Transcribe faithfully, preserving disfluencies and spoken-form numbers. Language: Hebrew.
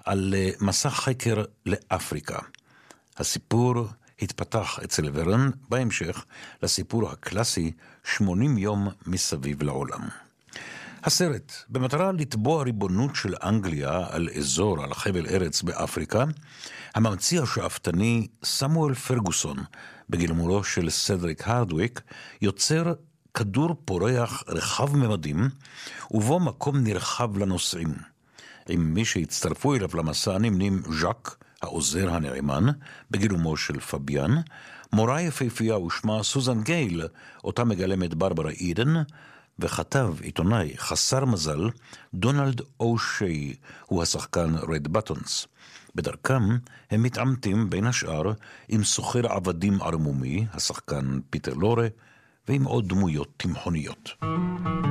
על מסע חקר לאפריקה. הסיפור התפתח אצל ורן בהמשך לסיפור הקלאסי שמונים יום מסביב לעולם. הסרט, במטרה לתבוע ריבונות של אנגליה על אזור, על חבל ארץ באפריקה, הממציא השאפתני סמואל פרגוסון, בגלמולו של סדריק הרדוויק, יוצר כדור פורח רחב ממדים, ובו מקום נרחב לנוסעים. עם מי שהצטרפו אליו למסע נמנים ז'ק, העוזר הנאמן, בגילומו של פביאן, מורה יפהפייה ושמה סוזן גייל, אותה מגלמת ברברה אידן, וכתב עיתונאי חסר מזל, דונלד אושי, הוא השחקן רד בטונס. בדרכם הם מתעמתים בין השאר עם סוחר עבדים ערמומי, השחקן פיטר לורה, ועם עוד דמויות תמחוניות.